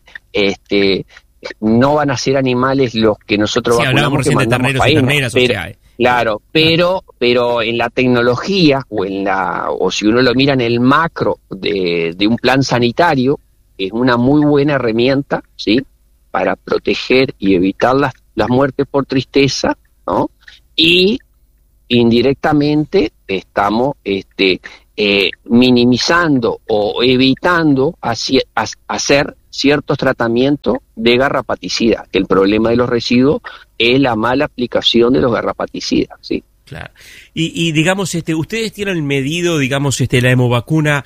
no van a ser animales los que nosotros vacunamos, que mandamos faenas, claro, pero en la tecnología o si uno lo mira en el macro de un plan sanitario, es una muy buena herramienta, ¿sí?, para proteger y evitar las muertes por tristeza, ¿no? Y indirectamente estamos minimizando o evitando hacer ciertos tratamientos de garrapaticida, que el problema de los residuos es la mala aplicación de los garrapaticidas, ¿sí? Claro. Y digamos, ustedes tienen medido, digamos, la hemovacuna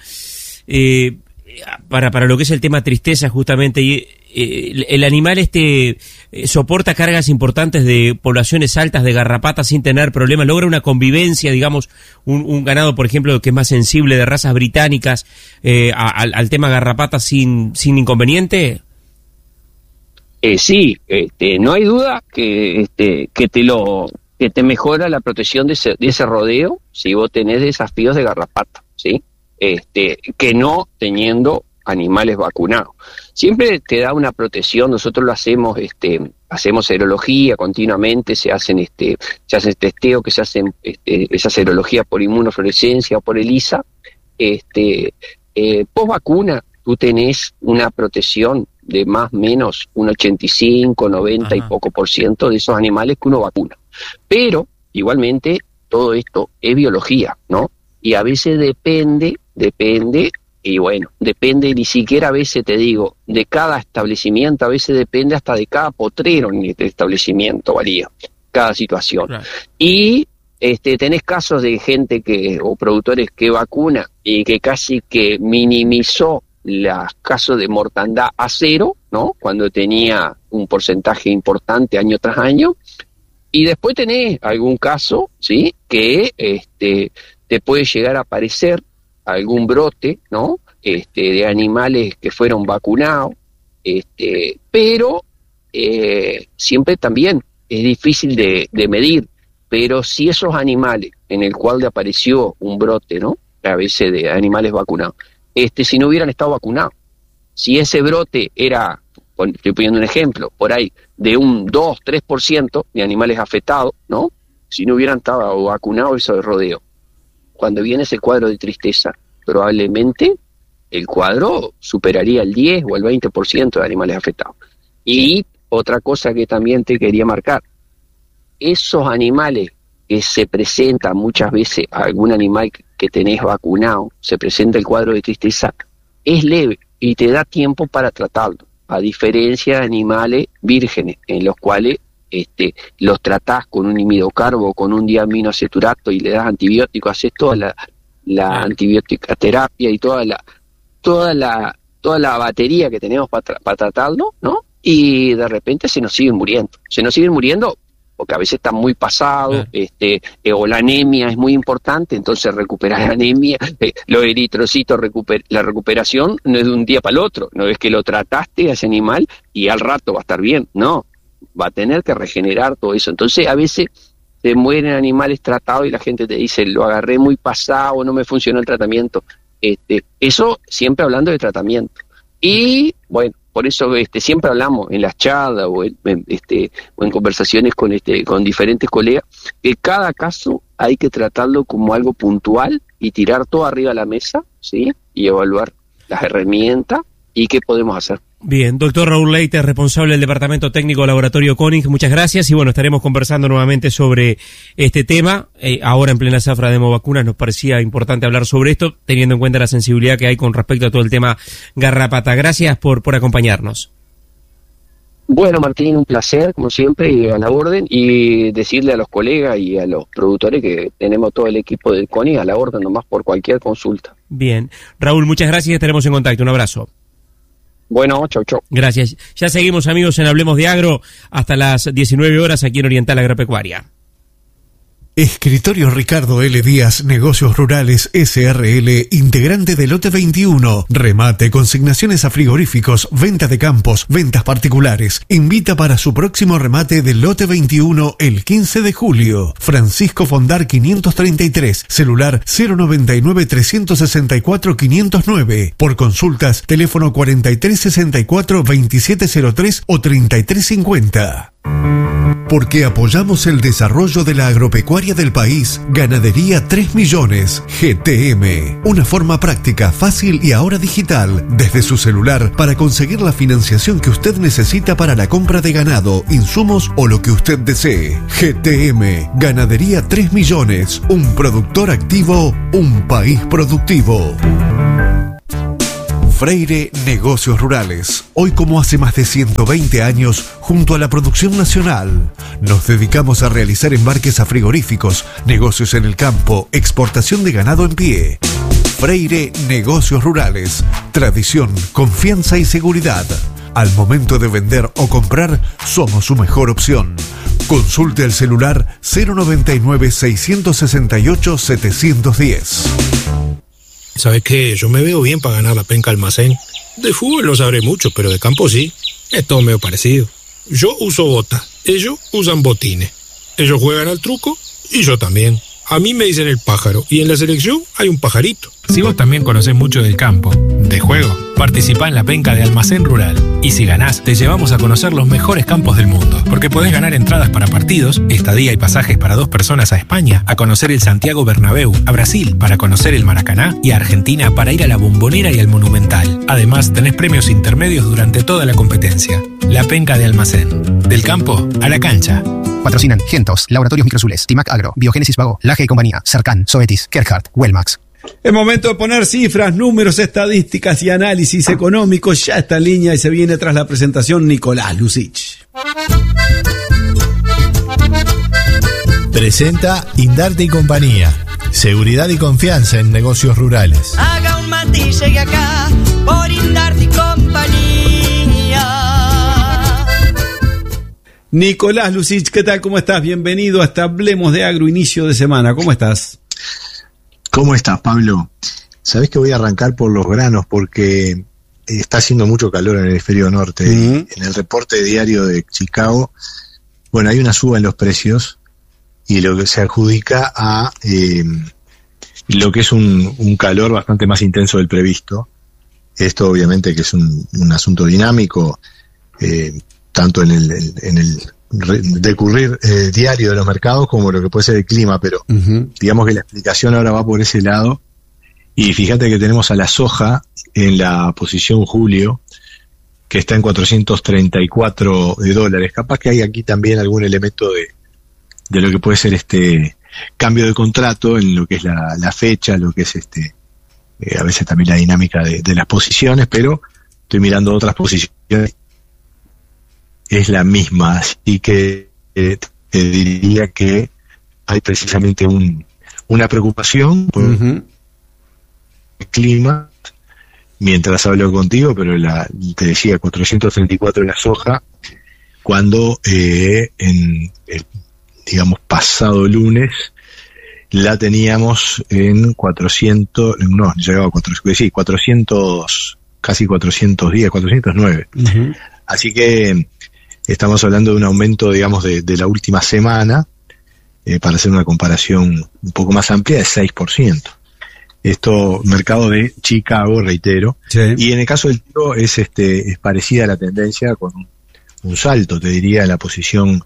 para lo que es el tema tristeza, justamente, y el animal soporta cargas importantes de poblaciones altas de garrapatas sin tener problemas, logra una convivencia, digamos, un ganado, por ejemplo, que es más sensible, de razas británicas, al tema garrapatas sin inconveniente. Sí, no hay duda que te mejora la protección de ese rodeo si vos tenés desafíos de garrapata, ¿sí? Que no teniendo animales vacunados. Siempre te da una protección. Nosotros lo hacemos, hacemos serología continuamente, se hacen testeo, que se hacen esa serología por inmunofluorescencia o por ELISA. Post vacuna tú tenés una protección de más o menos un 85, 90 y poco % de esos animales que uno vacuna. Pero igualmente todo esto es biología, ¿no? Y a veces depende, y bueno, depende, ni siquiera a veces te digo, de cada establecimiento, a veces depende hasta de cada potrero en este establecimiento, varía, cada situación. Claro. Y tenés casos de gente o productores que vacuna y que casi que minimizó los casos de mortandad a 0, ¿no? Cuando tenía un porcentaje importante año tras año. Y después tenés algún caso, ¿sí?, que te puede llegar a aparecer algún brote, ¿no?, de animales que fueron vacunados, pero siempre también es difícil de medir. Pero si esos animales en el cual apareció un brote, ¿no?, a veces de animales vacunados, si no hubieran estado vacunados, si ese brote era, estoy poniendo un ejemplo, por ahí, de un 2-3% de animales afectados, ¿no?, si no hubieran estado vacunados eso de rodeo, cuando viene ese cuadro de tristeza, probablemente el cuadro superaría el 10 o el 20% de animales afectados. Y otra cosa que también te quería marcar, esos animales que se presentan muchas veces, a algún animal que tenés vacunado, se presenta el cuadro de tristeza, es leve y te da tiempo para tratarlo, a diferencia de animales vírgenes, en los cuales los tratás con un imidocarbo, con un diaminoaceturato y le das antibióticos, haces toda la antibiótica terapia y toda la batería que tenemos para tratarlo, ¿no? Y de repente se nos siguen muriendo porque a veces están muy pasados, o la anemia es muy importante, entonces recuperar la anemia, los eritrocitos, la recuperación no es de un día para el otro, no es que lo trataste a ese animal y al rato va a estar bien, no, va a tener que regenerar todo eso. Entonces a veces se mueren animales tratados y la gente te dice, lo agarré muy pasado, no me funcionó el tratamiento. Eso siempre hablando de tratamiento. Y bueno, por eso siempre hablamos en las charlas o en conversaciones con diferentes colegas, que cada caso hay que tratarlo como algo puntual y tirar todo arriba de la mesa, ¿sí?, y evaluar las herramientas y qué podemos hacer. Bien, doctor Raúl Leite, responsable del Departamento Técnico del Laboratorio Koenig, muchas gracias y bueno, estaremos conversando nuevamente sobre este tema. Ahora en plena zafra de hemovacunas nos parecía importante hablar sobre esto, teniendo en cuenta la sensibilidad que hay con respecto a todo el tema garrapata. Gracias por acompañarnos. Bueno, Martín, un placer, como siempre, y a la orden, y decirle a los colegas y a los productores que tenemos todo el equipo del Koenig a la orden nomás por cualquier consulta. Bien, Raúl, muchas gracias y estaremos en contacto. Un abrazo. Bueno, chau. Gracias. Ya seguimos, amigos, en Hablemos de Agro hasta las 19 horas aquí en Oriental Agropecuaria. Escritorio Ricardo L. Díaz, Negocios Rurales SRL, integrante de Lote 21. Remate, consignaciones a frigoríficos, venta de campos, ventas particulares. Invita para su próximo remate de Lote 21 el 15 de julio. Francisco Fondar 533, celular 099-364-509. Por consultas, teléfono 4364-2703 o 3350. Porque apoyamos el desarrollo de la agropecuaria del país, Ganadería 3 Millones, GTM. Una forma práctica, fácil y ahora digital, desde su celular, para conseguir la financiación que usted necesita para la compra de ganado, insumos o lo que usted desee. GTM, Ganadería 3 Millones, un productor activo, un país productivo. Freire Negocios Rurales. Hoy, como hace más de 120 años, junto a la producción nacional, nos dedicamos a realizar embarques a frigoríficos, negocios en el campo, exportación de ganado en pie. Freire Negocios Rurales. Tradición, confianza y seguridad. Al momento de vender o comprar, somos su mejor opción. Consulte al celular 099-668-710. ¿Sabes qué? Yo me veo bien para ganar la penca almacén. De fútbol no sabré mucho, pero de campo sí. Es todo medio parecido. Yo uso bota, ellos usan botines. Ellos juegan al truco y yo también. A mí me dicen el pájaro y en la selección hay un pajarito. Si vos también conocés mucho del campo, de juego, participá en la penca de Almacén Rural. Y si ganás, te llevamos a conocer los mejores campos del mundo. Porque podés ganar entradas para partidos, estadía y pasajes para 2 personas a España, a conocer el Santiago Bernabéu, a Brasil para conocer el Maracaná y a Argentina para ir a la Bombonera y al Monumental. Además, tenés premios intermedios durante toda la competencia. La penca de Almacén. Del campo a la cancha. Patrocinan Gentos, Laboratorios Microsules, Timac Agro, Biogénesis Vago, Laje y Compañía, Cercan, Zoetis, Kerhard, Wellmax. Es momento de poner cifras, números, estadísticas y análisis económicos. Ya está en línea y se viene tras la presentación Nicolás Lucich. Presenta Indarte y Compañía. Seguridad y confianza en negocios rurales. Haga un mate y llegue acá por Indarte y Compañía. Nicolás Lucich, ¿qué tal? ¿Cómo estás? Bienvenido hasta Hablemos de Agro, inicio de semana. ¿Cómo estás? ¿Cómo estás, Pablo? Sabés que voy a arrancar por los granos porque está haciendo mucho calor en el hemisferio norte. En el reporte diario de Chicago, bueno, hay una suba en los precios y lo que se adjudica a lo que es un calor bastante más intenso del previsto. Esto obviamente que es un asunto dinámico, tanto en el decurrir diario de los mercados como lo que puede ser el clima, pero digamos que la explicación ahora va por ese lado. Y fíjate que tenemos a la soja en la posición julio, que está en $434. Capaz que hay aquí también algún elemento de lo que puede ser este cambio de contrato en lo que es la fecha, lo que es a veces también la dinámica de las posiciones, pero estoy mirando otras posiciones. Es la misma, así que te diría que hay precisamente una preocupación por el clima, mientras hablo contigo, pero te decía 434 en la soja, cuando digamos pasado lunes la teníamos en 400, no, llegaba a 400, casi 410, 409. Así que estamos hablando de un aumento, digamos, de la última semana, para hacer una comparación un poco más amplia, de 6%. Esto, mercado de Chicago, reitero. Sí. Y en el caso del trigo es parecida a la tendencia, con un salto, te diría, en la posición,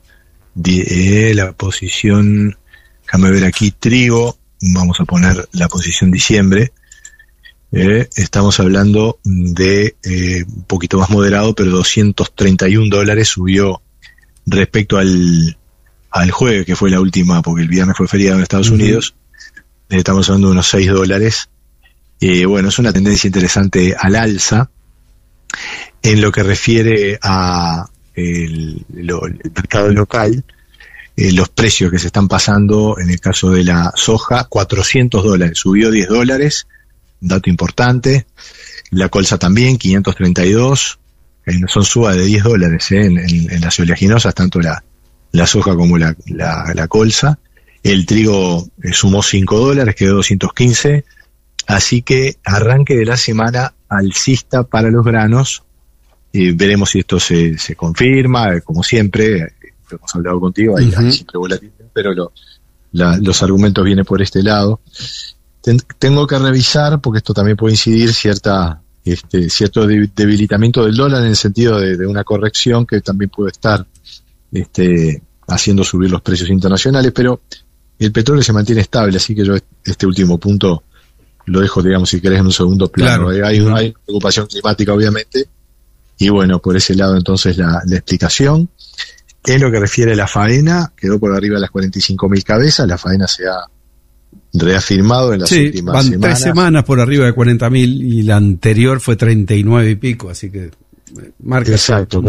déjame ver aquí, trigo, vamos a poner la posición diciembre. Estamos hablando de un poquito más moderado, pero $231 subió respecto al jueves, que fue la última, porque el viernes fue feriado en Estados Unidos. Estamos hablando de unos $6. Bueno, es una tendencia interesante al alza. En lo que refiere a el mercado local, los precios que se están pasando, en el caso de la soja, $400, subió $10. Dato importante. La colza también, 532. Son subas de $10 en las oleaginosas, tanto la soja como la colza. El trigo sumó $5, quedó 215. Así que arranque de la semana alcista para los granos. Veremos si esto se confirma, como siempre. Hemos hablado contigo, hay siempre volatilidad, pero los argumentos vienen por este lado. Tengo que revisar, porque esto también puede incidir, cierto debilitamiento del dólar, en el sentido de una corrección que también puede estar haciendo subir los precios internacionales, pero el petróleo se mantiene estable, así que yo este último punto lo dejo, digamos, si querés, en un segundo plano. Claro. Hay preocupación climática, obviamente, y bueno, por ese lado entonces la explicación. En lo que refiere a la faena, quedó por arriba de las 45.000 cabezas, la faena se ha reafirmado en las últimas semanas. 3 semanas por arriba de 40.000 y la anterior fue 39 y pico, así que marca. Exacto,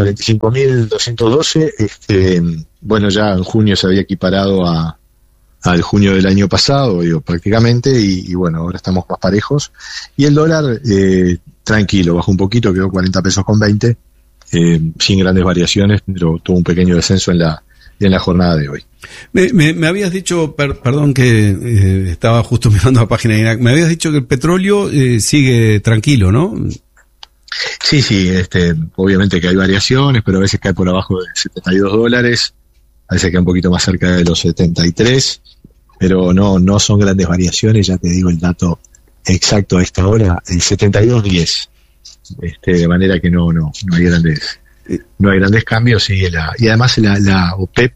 45.212, bueno, ya en junio se había equiparado al junio del año pasado, prácticamente, y bueno, ahora estamos más parejos. Y el dólar, tranquilo, bajó un poquito, quedó 40 pesos con 20, sin grandes variaciones, pero tuvo un pequeño descenso en la jornada de hoy. Me habías dicho, perdón que estaba justo mirando la página de INAC, me habías dicho que el petróleo sigue tranquilo, ¿no? Sí, obviamente que hay variaciones, pero a veces cae por abajo de $72, a veces queda un poquito más cerca de los 73, pero no son grandes variaciones, ya te digo el dato exacto a esta hora, el 72.10, de manera que no hay grandes cambios, y además la OPEP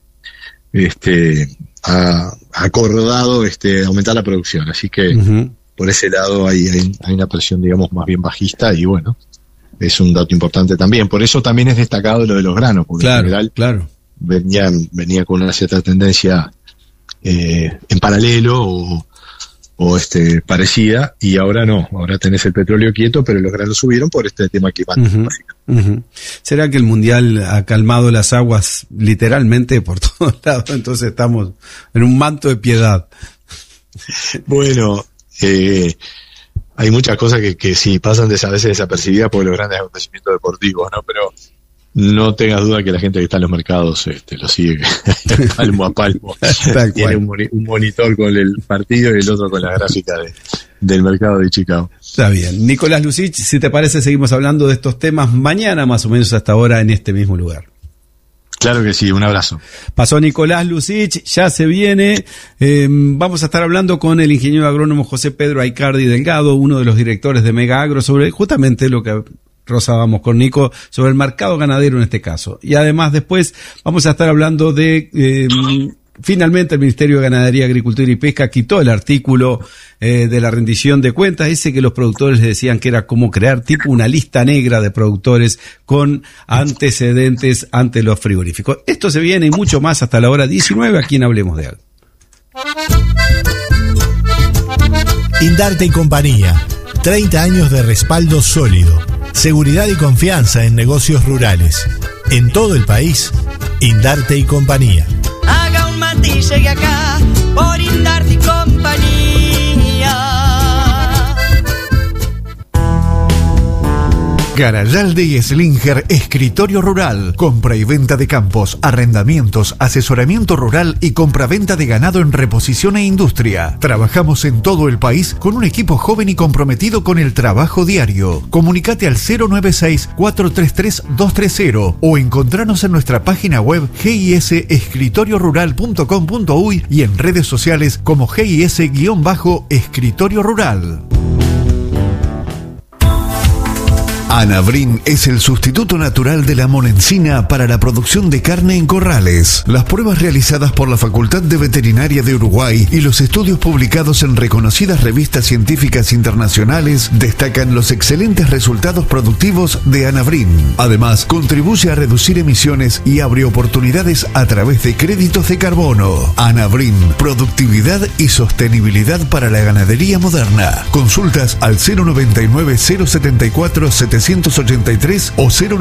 ha acordado aumentar la producción, así que por ese lado hay una presión, digamos, más bien bajista, y bueno, es un dato importante también. Por eso también es destacado lo de los granos, porque en general venía con una cierta tendencia en paralelo o parecida, y ahora no, ahora tenés el petróleo quieto, pero los granos subieron por este tema climático. ¿Será que el mundial ha calmado las aguas literalmente por todos lados? Entonces estamos en un manto de piedad. Bueno, hay muchas cosas que sí pasan a veces desapercibidas por los grandes acontecimientos deportivos, ¿no? Pero no tengas duda que la gente que está en los mercados lo sigue palmo a palmo. Tiene un monitor con el partido y el otro con la gráfica del mercado de Chicago. Está bien. Nicolás Lucich, si te parece, seguimos hablando de estos temas mañana, más o menos hasta ahora, en este mismo lugar. Claro que sí, un abrazo. Pasó Nicolás Lucich, ya se viene. Vamos a estar hablando con el ingeniero agrónomo José Pedro Aicardi Delgado, uno de los directores de Mega Agro, sobre justamente lo que rozábamos con Nico, sobre el mercado ganadero en este caso. Y además después vamos a estar hablando de... finalmente el Ministerio de Ganadería, Agricultura y Pesca quitó el artículo de la rendición de cuentas, ese que los productores les decían que era como crear tipo una lista negra de productores con antecedentes ante los frigoríficos. Esto se viene y mucho más hasta la hora 19 aquí en Hablemos de Agro. Indarte y compañía, 30 años de respaldo sólido, seguridad y confianza en negocios rurales. En todo el país, Indarte y compañía. Haga un mate y llegue acá por Indarte y compañía. Garayalde y Slinger Escritorio Rural. Compra y venta de campos, arrendamientos, asesoramiento rural y compra-venta de ganado en reposición e industria. Trabajamos en todo el país con un equipo joven y comprometido con el trabajo diario. Comunicate al 096-433-230 o encontranos en nuestra página web gisescritoriorural.com.uy y en redes sociales como GIS-Escritorio Rural. Anabrin es el sustituto natural de la monencina para la producción de carne en corrales. Las pruebas realizadas por la Facultad de Veterinaria de Uruguay y los estudios publicados en reconocidas revistas científicas internacionales destacan los excelentes resultados productivos de Anabrin. Además, contribuye a reducir emisiones y abre oportunidades a través de créditos de carbono. Anabrin, productividad y sostenibilidad para la ganadería moderna. Consultas al 099-074-783 o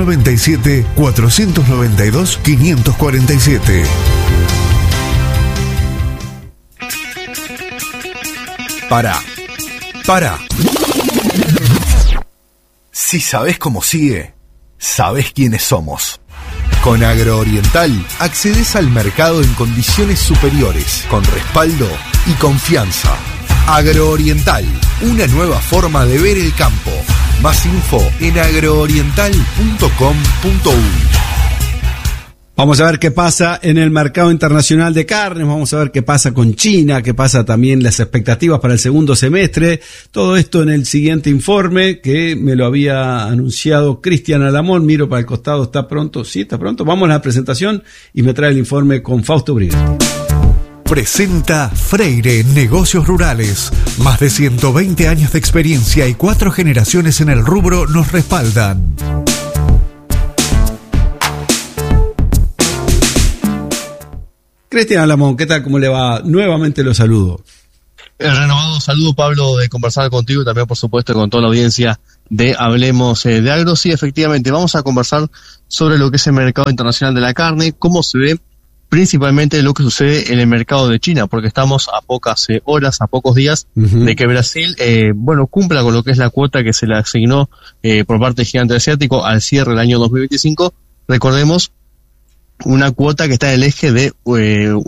097-492-547. Para. Si sabés cómo sigue, sabés quiénes somos. Con Agrooriental accedes al mercado en condiciones superiores, con respaldo y confianza. Agrooriental, una nueva forma de ver el campo. Más info en agrooriental.com.uy. Vamos a ver qué pasa en el mercado internacional de carnes, vamos a ver qué pasa con China, qué pasa también las expectativas para el segundo semestre. Todo esto en el siguiente informe que me lo había anunciado Cristian Alamón. Miro para el costado, ¿está pronto? Sí, está pronto. Vamos a la presentación y me trae el informe con Fausto Briga. Presenta Freire Negocios Rurales. Más de 120 años de experiencia y 4 generaciones en el rubro nos respaldan. Cristian Alamón, ¿qué tal? ¿Cómo le va? Nuevamente lo saludo. El renovado saludo, Pablo, de conversar contigo y también, por supuesto, con toda la audiencia de Hablemos de Agro. Sí, efectivamente, vamos a conversar sobre lo que es el mercado internacional de la carne, cómo se ve principalmente lo que sucede en el mercado de China, porque estamos a pocas horas, a pocos días de que Brasil, cumpla con lo que es la cuota que se le asignó por parte del gigante asiático al cierre del año 2025. Recordemos, una cuota que está en el eje de